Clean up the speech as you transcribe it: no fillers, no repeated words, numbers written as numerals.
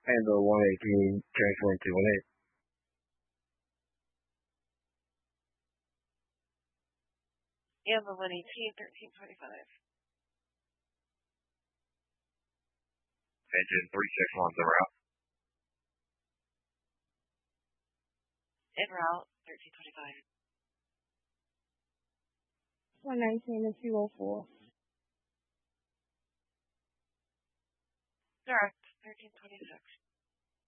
and the 118 transferring to 18. And the 118, 1325. Engine 361's en route. En route, 1325. 119 and 204. Direct, 1326.